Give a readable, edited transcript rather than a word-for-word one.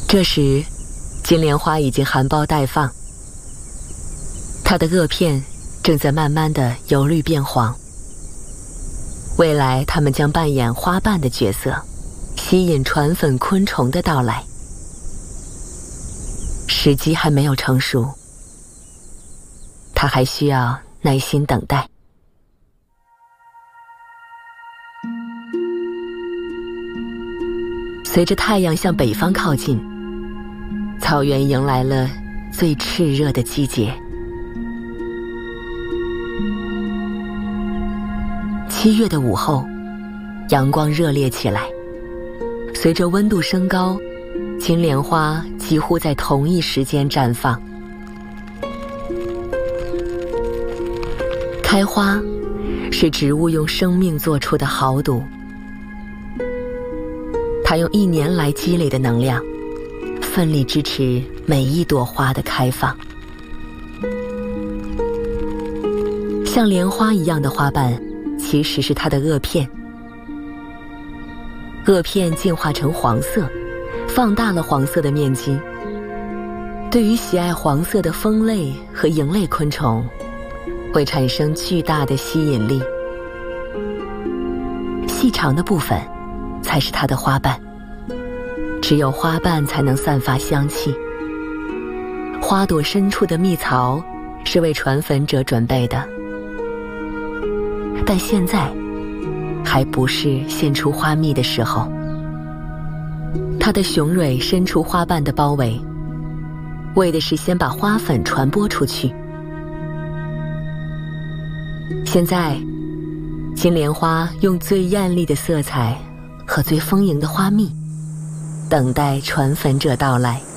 这时，金莲花已经含苞待放，它的萼片正在慢慢的由绿变黄。未来，它们将扮演花瓣的角色，吸引传粉昆虫的到来。时机还没有成熟，它还需要耐心等待。随着太阳向北方靠近，草原迎来了最炽热的季节。7月的午后，阳光热烈起来。随着温度升高，金莲花几乎在同一时间绽放。开花是植物用生命做出的豪赌，它用1年来积累的能量，奋力支持每一朵花的开放。像莲花一样的花瓣其实是它的萼片，萼片进化成黄色，放大了黄色的面积。对于喜爱黄色的蜂类和蝇类昆虫，会产生巨大的吸引力。细长的部分才是它的花瓣，只有花瓣才能散发香气。花朵深处的蜜槽是为传粉者准备的，但现在还不是献出花蜜的时候。它的雄蕊伸出花瓣的包围，为的是先把花粉传播出去。现在，金莲花用最艳丽的色彩和最丰盈的花蜜，等待传粉者到来。